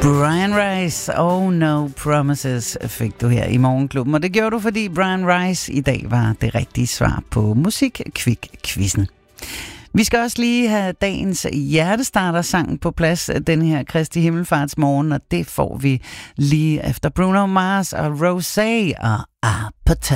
Brian Rice, Oh No Promises fik du her i Morgenklubben, og det gjorde du, fordi Brian Rice i dag var det rigtige svar på Musik-Kvik-quizzen. Vi skal også lige have dagens hjertestarter-sang på plads, den her Kristi Himmelfartsmorgen, og det får vi lige efter Bruno Mars og Rosé og Appetite.